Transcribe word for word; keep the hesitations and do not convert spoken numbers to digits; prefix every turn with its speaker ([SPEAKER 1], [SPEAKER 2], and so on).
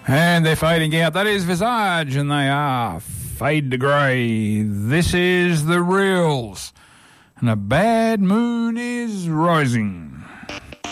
[SPEAKER 1] And they're fading out. That is Visage, and they are Fade to Grey. This is The Reels, and a bad moon is rising.